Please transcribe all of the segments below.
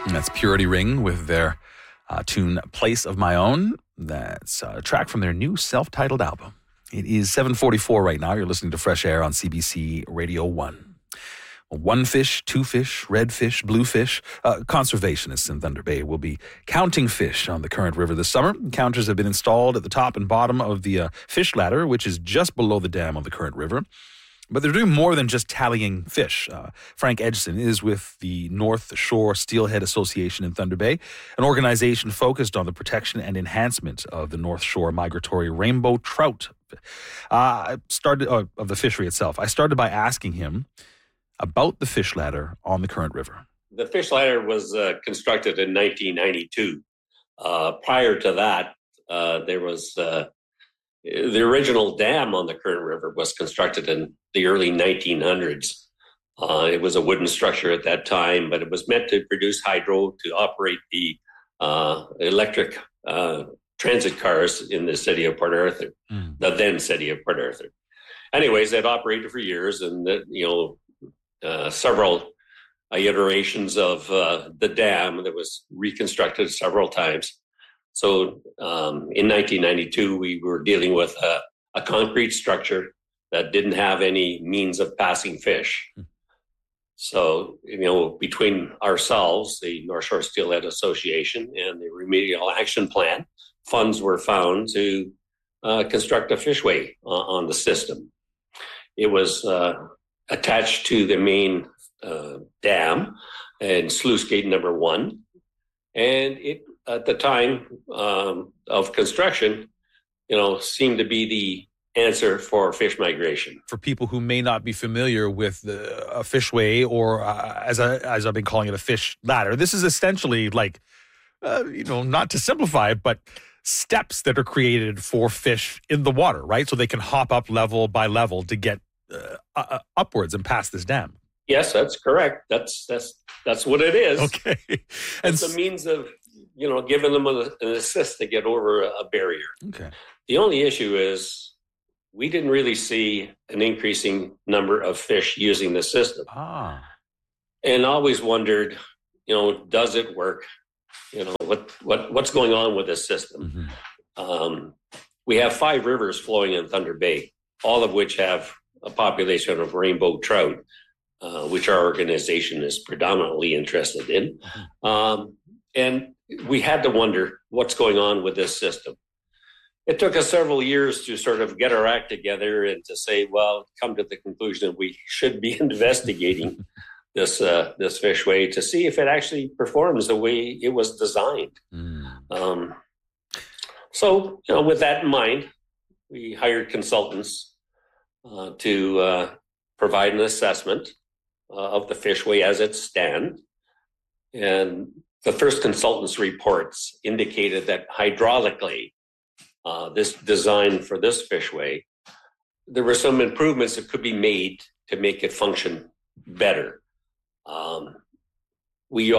And that's Purity Ring with their tune Place of My Own. That's a track from their new self-titled album. It is 7:44 right now. You're listening to Fresh Air on CBC Radio 1. One fish, two fish, red fish, blue fish. Conservationists in Thunder Bay will be counting fish on the Current River this summer. Counters have been installed at the top and bottom of the fish ladder, which is just below the dam on the Current River. But they're doing more than just tallying fish. Frank Edgson is with the North Shore Steelhead Association in Thunder Bay, an organization focused on the protection and enhancement of the North Shore migratory rainbow trout. Of the fishery itself. I started by asking him about the fish ladder on the Current River. The fish ladder was constructed in 1992. Prior to that, there was the original dam on the Current River was constructed in the early 1900s. It was a wooden structure at that time, but it was meant to produce hydro to operate the electric transit cars in the city of Port Arthur, the then city of Port Arthur. Anyways, it operated for years, and several iterations of the dam that was reconstructed several times. So in 1992, we were dealing with a concrete structure that didn't have any means of passing fish. So, between ourselves, the North Shore Steelhead Association, and the Remedial Action Plan, funds were found to construct a fishway on the system. It was attached to the main dam and sluice gate number 1. And it, at the time of construction, seemed to be the answer for fish migration. For people who may not be familiar with a fishway, or as I've been calling it, a fish ladder, this is essentially like, not to simplify it, but steps that are created for fish in the water, right? So they can hop up level by level to get upwards and past this dam. Yes, that's correct. That's what it is. Okay. And it's a means of, giving them an assist to get over a barrier. Okay. The only issue is we didn't really see an increasing number of fish using the system. And always wondered, does it work? What's going on with this system? Mm-hmm. We have 5 rivers flowing in Thunder Bay, all of which have a population of rainbow trout, which our organization is predominantly interested in. Mm-hmm. And we had to wonder what's going on with this system. It took us several years to sort of get our act together and to say, come to the conclusion that we should be investigating this fishway to see if it actually performs the way it was designed. So, with that in mind, we hired consultants to provide an assessment of the fishway as it stands. And the first consultants' reports indicated that hydraulically, this design for this fishway, there were some improvements that could be made to make it function better. We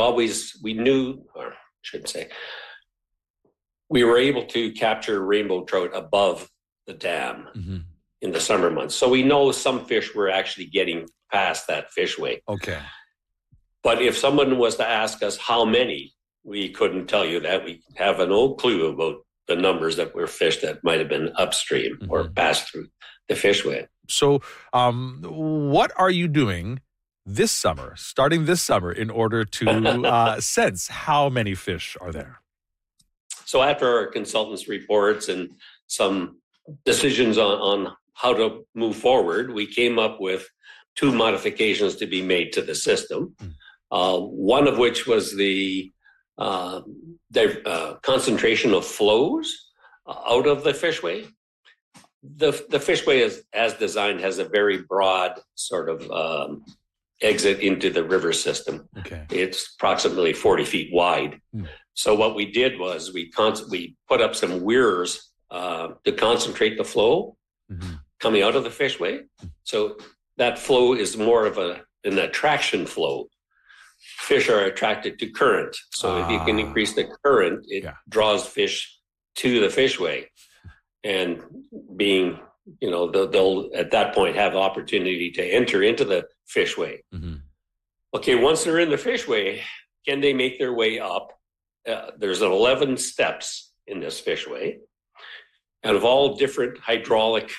were able to capture rainbow trout above the dam in the summer months. So we know some fish were actually getting past that fishway. Okay. But if someone was to ask us how many, we couldn't tell you that. We have no clue about the numbers that were fished that might have been upstream or passed through the fishway. So what are you doing starting this summer, in order to sense how many fish are there? So after our consultants' reports and some decisions on how to move forward, we came up with 2 modifications to be made to the system. One of which was the concentration of flows out of the fishway. The fishway, as designed, has a very broad sort of exit into the river system. Okay. It's approximately 40 feet wide. So what we did was we put up some weirs to concentrate the flow coming out of the fishway. So that flow is more of an attraction flow. Fish are attracted to current. So if you can increase the current, it draws fish to the fishway. And being, they'll at that point have the opportunity to enter into the fishway. Okay, once they're in the fishway, can they make their way up? There's 11 steps in this fishway, and of all different hydraulic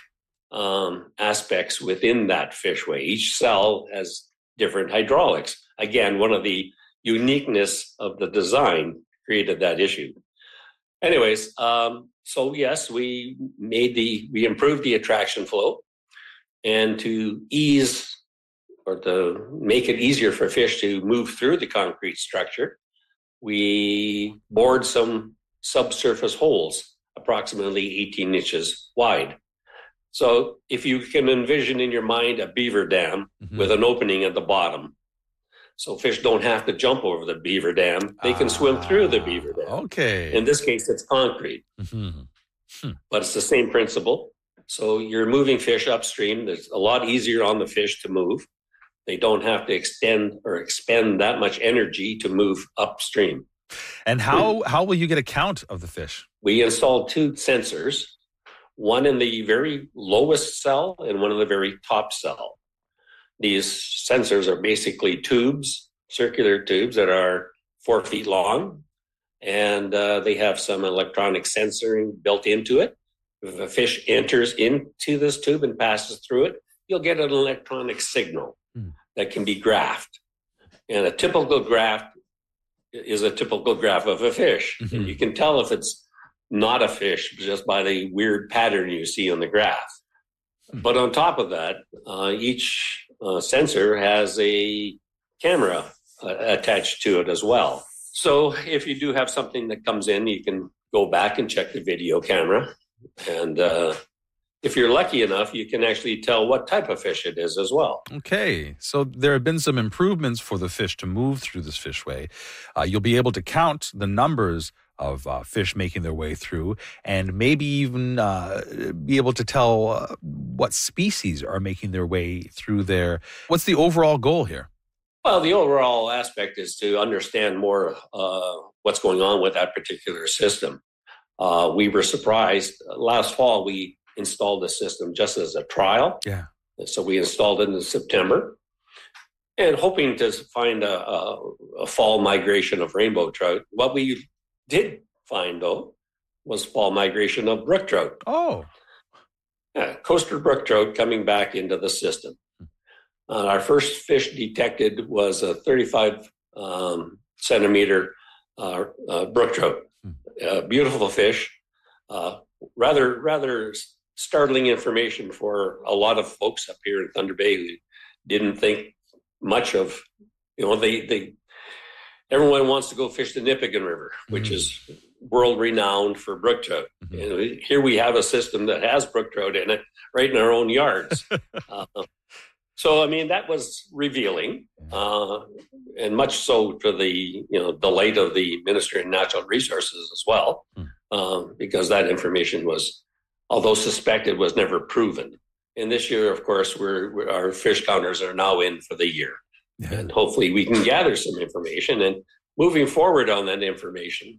aspects within that fishway. Each cell has different hydraulics. Again, one of the uniqueness of the design created that issue. Anyways, so yes, we improved the attraction flow, and to ease or to make it easier for fish to move through the concrete structure, we bored some subsurface holes approximately 18 inches wide. So if you can envision in your mind a beaver dam with an opening at the bottom, so fish don't have to jump over the beaver dam. They can swim through the beaver dam. Okay. In this case, it's concrete, but it's the same principle. So you're moving fish upstream. It's a lot easier on the fish to move. They don't have to extend or expend that much energy to move upstream. And how will you get a count of the fish? We installed 2 sensors, one in the very lowest cell and one in the very top cell. These sensors are basically tubes, circular tubes that are 4 feet long, and they have some electronic sensoring built into it. If a fish enters into this tube and passes through it, you'll get an electronic signal that can be graphed. And a typical graph is a typical graph of a fish. And you can tell if it's not a fish just by the weird pattern you see on the graph. But on top of that, each sensor has a camera attached to it as well. So if you do have something that comes in, you can go back and check the video camera. And if you're lucky enough, you can actually tell what type of fish it is as well. Okay, so there have been some improvements for the fish to move through this fishway. You'll be able to count the numbers of fish making their way through, and maybe even be able to tell what species are making their way through there. What's the overall goal here? Well, the overall aspect is to understand more what's going on with that particular system. We were surprised. Last fall, we installed the system just as a trial. Yeah. So we installed it in September, and hoping to find a fall migration of rainbow trout. What we did find, though, was fall migration of brook trout. Oh. Yeah, coastal brook trout coming back into the system. Our first fish detected was a 35 centimeter brook trout. Beautiful fish. Rather startling information for a lot of folks up here in Thunder Bay who didn't think much of, everyone wants to go fish the Nipigon River, which is world renowned for brook trout. And here we have a system that has brook trout in it right in our own yards. So, I mean, that was revealing, and much so to the delight of the Ministry of Natural Resources as well, because that information was, although suspected, was never proven. And this year, of course, our fish counters are now in for the year. Yeah. And hopefully we can gather some information. And moving forward on that information,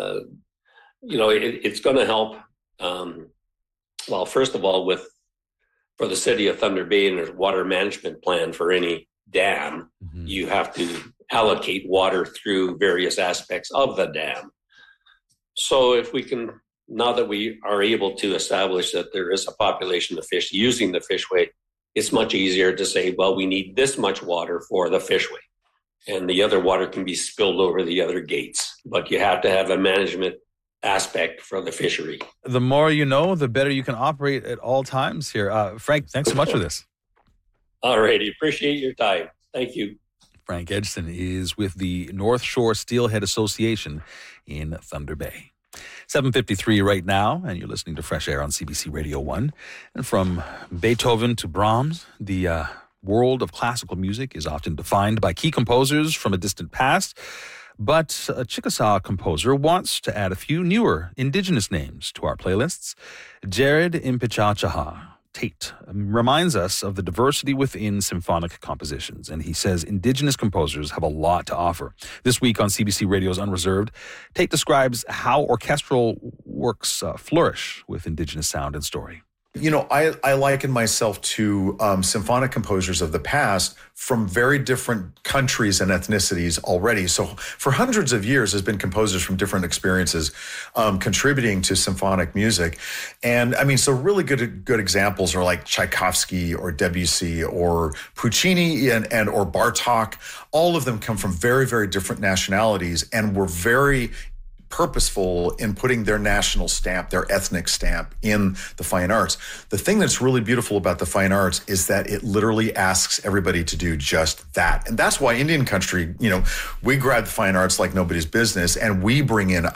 it's going to help, first of all, for the city of Thunder Bay and their water management plan for any dam, you have to allocate water through various aspects of the dam. So if we can, now that we are able to establish that there is a population of fish using the fishway, it's much easier to say, well, we need this much water for the fishway. And the other water can be spilled over the other gates. But you have to have a management aspect for the fishery. The more you know, the better you can operate at all times here. Frank, thanks so much for this. All righty. Appreciate your time. Thank you. Frank Edgson is with the North Shore Steelhead Association in Thunder Bay. 7:53 right now, and you're listening to Fresh Air on CBC Radio 1. And from Beethoven to Brahms, the world of classical music is often defined by key composers from a distant past. But a Chickasaw composer wants to add a few newer indigenous names to our playlists. Jared Impichachaha Tate reminds us of the diversity within symphonic compositions, and he says indigenous composers have a lot to offer. This week on CBC Radio's Unreserved, Tate describes how orchestral works flourish with indigenous sound and story. You know, I liken myself to symphonic composers of the past from very different countries and ethnicities already. So for hundreds of years, there's been composers from different experiences contributing to symphonic music. And I mean, so really good examples are like Tchaikovsky or Debussy or Puccini and or Bartók. All of them come from very, very different nationalities and were very purposeful in putting their national stamp, their ethnic stamp in the fine arts. The thing that's really beautiful about the fine arts is that it literally asks everybody to do just that. And that's why Indian country, you know, we grab the fine arts like nobody's business, and we bring in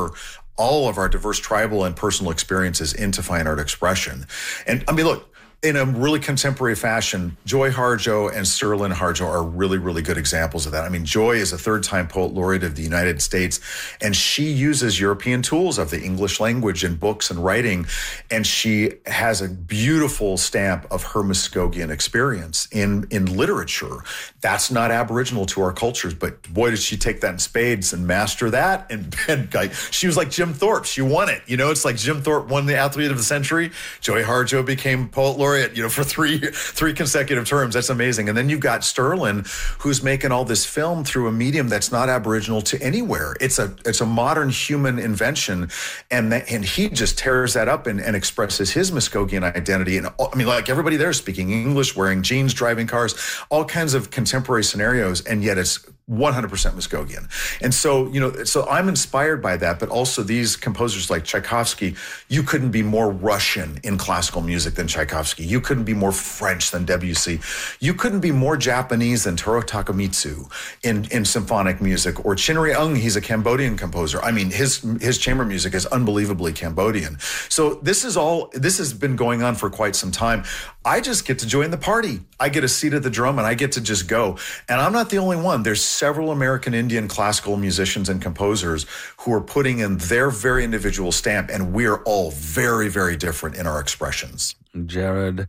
all of our diverse tribal and personal experiences into fine art expression. And I mean, look, in a really contemporary fashion, Joy Harjo and Sterling Harjo are really, really good examples of that. I mean, Joy is a third-time poet laureate of the United States, and she uses European tools of the English language in books and writing, and she has a beautiful stamp of her Muskogean experience in literature. That's not Aboriginal to our cultures, but boy, did she take that in spades and master that. And she was like Jim Thorpe. She won it. You know, it's like Jim Thorpe won the Athlete of the Century. Joy Harjo became poet laureate, you know, for three consecutive terms. That's amazing. And then you've got Sterling, who's making all this film through a medium that's not Aboriginal to anywhere. It's a modern human invention, and he just tears that up and expresses his Muskogean identity. And I mean, like everybody there speaking English, wearing jeans, driving cars, all kinds of contemporary scenarios, and yet it's 100% Muskogean. And so, you know, so I'm inspired by that, but also these composers like Tchaikovsky, you couldn't be more Russian in classical music than Tchaikovsky. You couldn't be more French than Debussy. You couldn't be more Japanese than Toru Takemitsu in symphonic music. Or Chin Reung, he's a Cambodian composer. I mean, his chamber music is unbelievably Cambodian. So this has been going on for quite some time. I just get to join the party. I get a seat at the drum and I get to just go. And I'm not the only one. There's several American Indian classical musicians and composers who are putting in their very individual stamp, and we're all very, very different in our expressions. Jared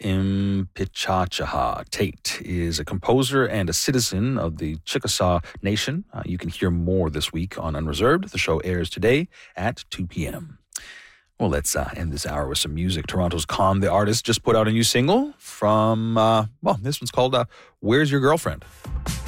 Impichachaha Tate is a composer and a citizen of the Chickasaw Nation. You can hear more this week on Unreserved. The show airs today at 2 p.m. Well, let's end this hour with some music. Toronto's Con, the artist, just put out a new single from, this one's called Where's Your Girlfriend?